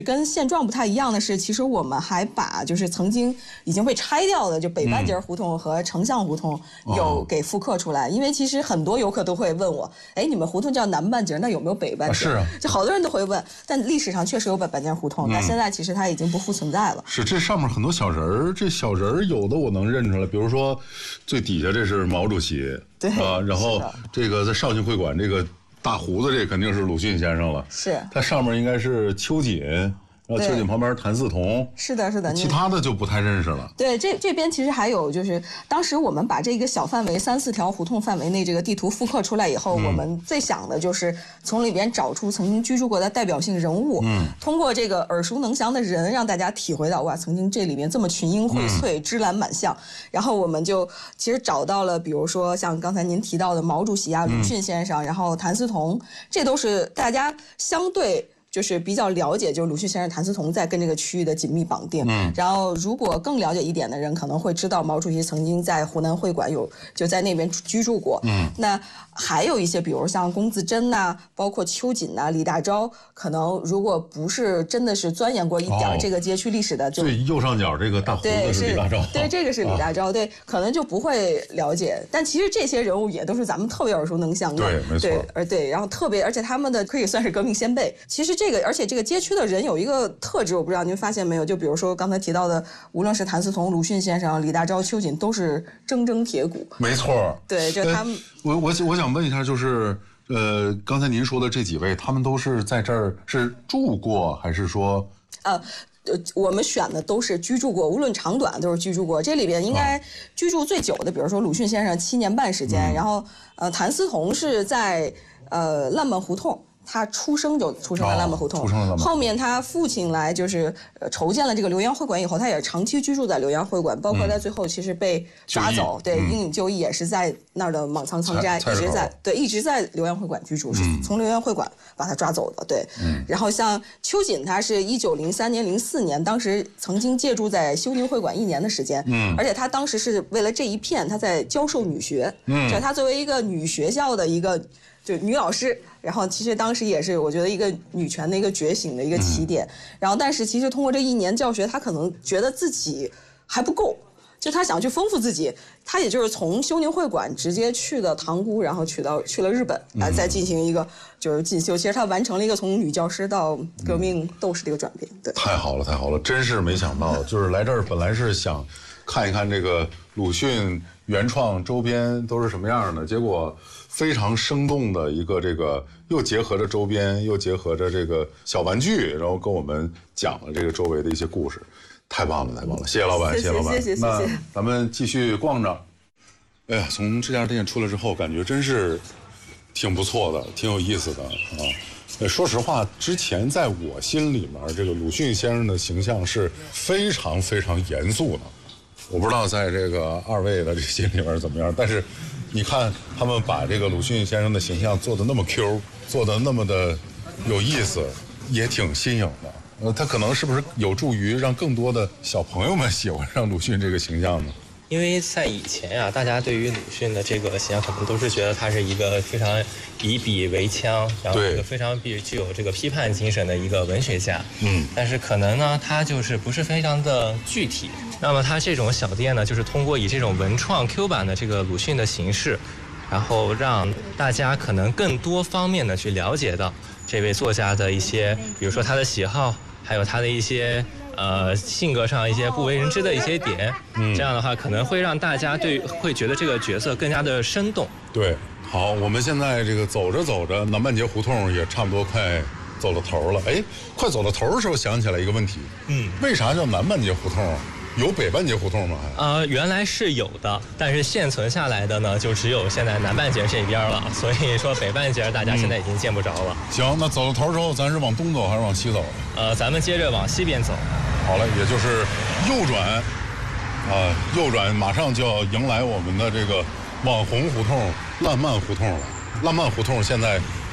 跟现状不太一样的是，其实我们还把就是曾经已经被拆掉的就北半截胡同和丞相胡同有给复刻出来。因为其实很多游客都会问我，哎，你们胡同叫南半截，那有没有北半截？ 是啊， 就好多人都会问。但历史上确实有北半截胡同，但现在其实它已经不复存在了。 是，这上面很多小人儿，这小人儿有的我能认出来，比如说最底下这是毛主席， 对然后这个在绍兴会馆这个大胡子这肯定是鲁迅先生了， 是， 它上面应该是秋瑾。然后秋瑾旁边谭嗣同， 是的，是的， 其他的就不太认识了。 对，这边其实还有就是，当时我们把这个小范围3-4条胡同范围内这个地图复刻出来以后，我们最想的就是从里边找出曾经居住过的代表性人物，通过这个耳熟能详的人，让大家体会到哇，曾经这里面这么群英荟萃、芝兰满巷。然后我们就其实找到了，比如说像刚才您提到的毛主席啊、鲁迅先生，然后谭嗣同，这都是大家相对。就是比较了解，就鲁迅先生、谭嗣同在跟这个区域的紧密绑定。然后如果更了解一点的人，可能会知道毛主席曾经在湖南会馆就在那边居住过。那还有一些，比如像龚自珍呐，包括秋瑾呐、李大钊，可能如果不是真的是钻研过一点这个街区历史的，就最右上角这个大胡子是李大钊。 对，这个是李大钊，对，可能就不会了解。但其实这些人物也都是咱们特别耳熟能详的。 对，没错。 对，然后而且他们的可以算是革命先辈。其实而且这个街区的人有一个特质，我不知道您发现没有？就比如说刚才提到的，无论是谭嗣同、鲁迅先生、李大钊、秋瑾，都是铮铁骨。 没错。 对，就他们。 我想问一下，就是刚才您说的这几位，他们都是在这儿是住过，还是说？ 我们选的都是居住过，无论长短都是居住过。这里边应该居住最久的，比如说鲁迅先生7年半时间，然后谭嗣同是在烂漫胡同。他出生在烂漫胡同，后面他父亲来就是筹建了这个浏阳会馆以后，他也长期居住在浏阳会馆，包括他最后其实被抓走，对，英勇就义也是在那儿的莽苍斋，一直在浏阳会馆居住，是从浏阳会馆把他抓走的，对。然后像秋瑾，他是1903年、04年，当时曾经借住在休宁会馆1年的时间，而且他当时是为了这一片，他在教授女学，就是他作为一个女学校的一个。就女老师，然后其实当时也是我觉得一个女权的一个觉醒的一个起点，然后但是其实通过这1年教学，她可能觉得自己还不够，就她想去丰富自己，她也就是从休宁会馆直接去的塘沽，然后去了日本，再进行一个就是进修，其实她完成了一个从女教师到革命斗士的一个转变。对， 太好了，真是没想到，就是来这儿本来是想看一看这个鲁迅原创周边都是什么样的，结果非常生动的一个这个又结合着周边，又结合着这个小玩具，然后跟我们讲了这个周围的一些故事，太棒了，谢谢老板，谢谢老板， 谢谢。 那咱们继续逛着。哎呀，从这家店出来之后，感觉真是挺不错的，挺有意思的啊。说实话，之前在我心里面，这个鲁迅先生的形象是非常非常严肃的。我不知道在这个2位的这心里面怎么样，但是你看他们把这个鲁迅先生的形象做得那么 Q， 做得那么的有意思，也挺新颖的。他可能是不是有助于让更多的小朋友们喜欢上鲁迅这个形象呢？ 因为在以前呀，大家对于鲁迅的这个形象可能都是觉得他是一个非常以笔为枪，然后一个非常具有这个批判精神的一个文学家。但是可能呢，他就是不是非常的具体。那么他这种小店呢，就是通过以这种文创 Q 版的这个鲁迅的形式，然后让大家可能更多方面的去了解到这位作家的一些，比如说他的喜好，还有他的一些。性格上一些不为人知的一些点，这样的话可能会让大家会觉得这个角色更加的生动。 对，好，我们现在这个走着，南半截胡同也差不多快走到头了。哎，快走到头的时候想起来一个问题，为啥叫南半截胡同啊？有北半截胡同吗？ 原来是有的，但是现存下来的呢，就只有现在南半截这边了。所以说北半截大家现在已经见不着了。 行，那走到头之后，咱是往东走还是往西走？ 咱们接着往西边走。 好了，也就是右转，右转马上就要迎来我们的这个网红胡同烂漫胡同了。烂漫胡同现在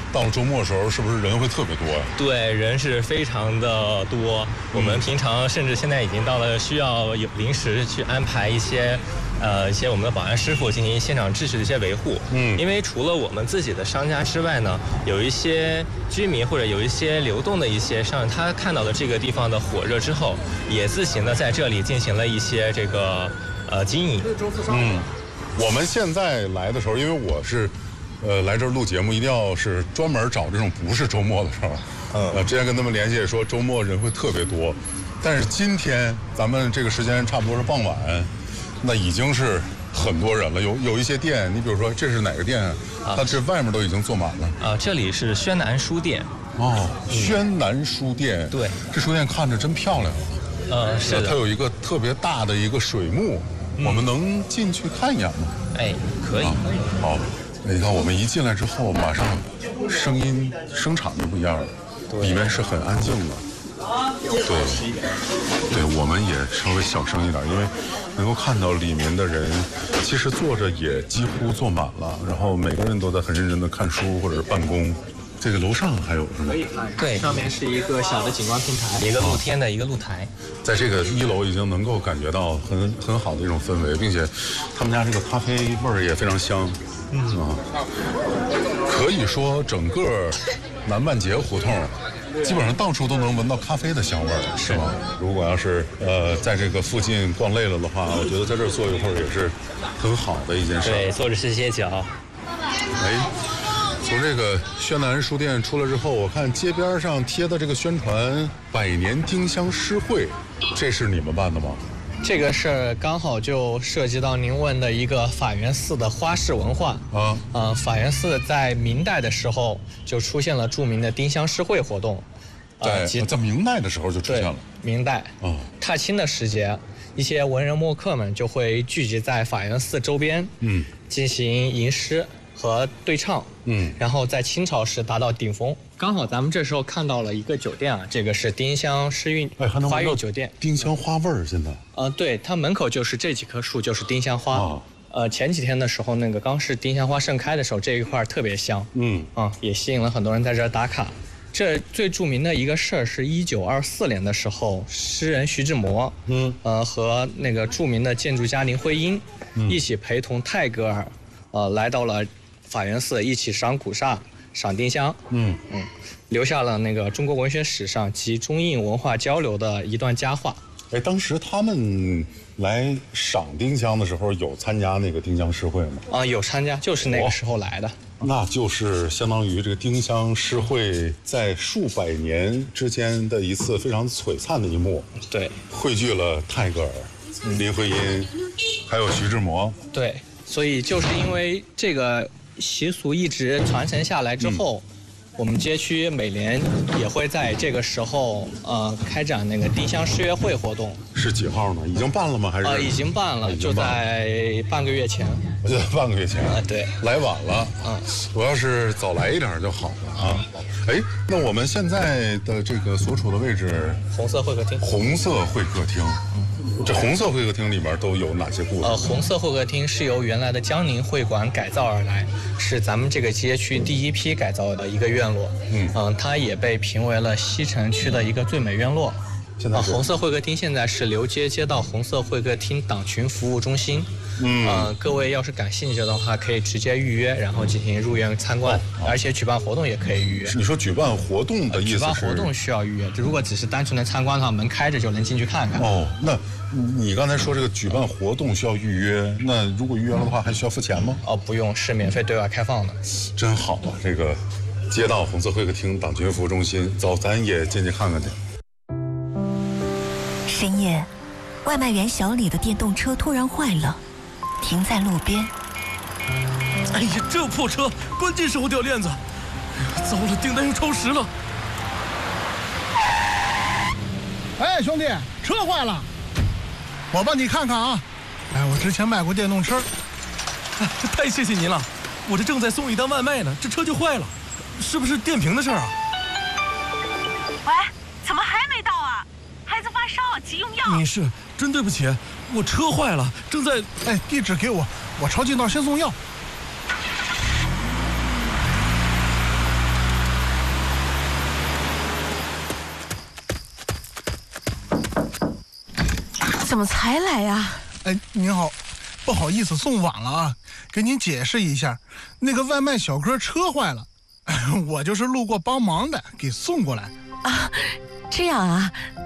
到了周末的时候，是不是人会特别多呀？ 对，人是非常的多。我们平常甚至现在已经到了需要有临时去安排一些我们的保安师傅进行现场秩序的一些维护。因为除了我们自己的商家之外呢，有一些居民或者有一些流动的一些商人，他看到了这个地方的火热之后，也自行的在这里进行了一些这个经营。 我们现在来的时候，因为我是来这儿录节目，一定要是专门找这种不是周末的时候。之前跟他们联系说周末人会特别多，但是今天咱们这个时间差不多是傍晚，那已经是很多人了。有一些店，你比如说这是哪个店？它这外面都已经坐满了。 这里是轩南书店。 轩南书店。对，这书店看着真漂亮。 是的。 它有一个特别大的一个水幕，我们能进去看一眼吗？ 哎，可以。 好。你看，我们一进来之后，马上声音声场就不一样了，里面是很安静的。对，我们也稍微小声一点，因为能够看到里面的人，其实坐着也几乎坐满了，然后每个人都在很认真的看书或者是办公。这个楼上还有是吗？ 可以看。对，上面是一个小的景观平台，一个露天的一个露台。 在这个1楼已经能够感觉到很好的一种氛围，并且他们家这个咖啡味儿也非常香。可以说整个南半截胡同基本上到处都能闻到咖啡的香味儿，是吗？如果要是在这个附近逛累了的话，我觉得在这儿坐一会儿也是很好的一件事。 对，坐着歇歇脚。 从这个轩南书店出来之后，我看街边上贴的这个宣传百年丁香诗会，这是你们办的吗？ 这个事儿刚好就涉及到您问的一个法源寺的花市文化法源寺在明代的时候就出现了著名的丁香诗会活动， 在明代的时候就出现了。 明代踏青的时节，一些文人墨客们就会聚集在法源寺周边，进行吟诗和对唱，然后在清朝时达到顶峰。刚好咱们这时候看到了一个酒店啊，这个是丁香诗韵花韵酒店， 丁香花味儿现在。 对，它门口就是这几棵树，就是丁香花。前几天的时候，那个刚是丁香花盛开的时候，这一块特别香。也吸引了很多人在这儿打卡。这最著名的一个事儿是1924年的时候，诗人徐志摩，和那个著名的建筑家林徽因，一起陪同泰戈尔，来到了法源寺，一起赏古刹、赏丁香，留下了那个中国文学史上及中印文化交流的一段佳话。 当时他们来赏丁香的时候，有参加那个丁香诗会吗？ 有参加，就是那个时候来的。 那就是相当于这个丁香诗会在数百年之间的一次非常璀璨的一幕。 对， 汇聚了泰戈尔、林徽因，还有徐志摩。 对，所以就是因为这个习俗一直传承下来之后，我们街区每年也会在这个时候开展那个丁香诗乐会活动。 是几号呢？已经办了吗？还是？ 已经办了，就在半个月前。 我就在半个月前。 对， 来晚了。我要是早来一点就好了啊。那我们现在的这个所处的位置， 红色会客厅。 红色会客厅。这红色会客厅里边都有哪些故事？ 红色会客厅是由原来的江宁会馆改造而来，是咱们这个街区第一批改造的一个院落。它也被评为了西城区的一个最美院落。红色会客厅现在是流街街道红色会客厅党群服务中心。各位要是感兴趣的话，可以直接预约，然后进行入院参观，而且举办活动也可以预约。 你说举办活动的意思是？ 举办活动需要预约，如果只是单纯的参观的话，门开着就能进去看看。 那你刚才说这个举办活动需要预约，那如果预约了的话，还需要付钱吗？ 不用，是免费对外开放的。 真好啊！这个街道红色会客厅党群服务中心，走，咱也进去看看去。 深夜，外卖员小李的电动车突然坏了，停在路边。 哎呀，这破车，关键时候掉链子！哎呀，糟了，订单又超时了。 哎，兄弟，车坏了，我帮你看看啊。我之前卖过电动车。 太谢谢您了，我这正在送一单外卖呢，这车就坏了，是不是电瓶的事儿啊？ 喂，怎么还没到啊？孩子发烧，急用药。 你是真对不起，我车坏了，正在…… 地址给我，我抄近道先送药。 怎么才来呀？ 哎，您好，不好意思送晚了啊，给您解释一下，那个外卖小哥车坏了，我就是路过帮忙的，给送过来。 啊，这样啊，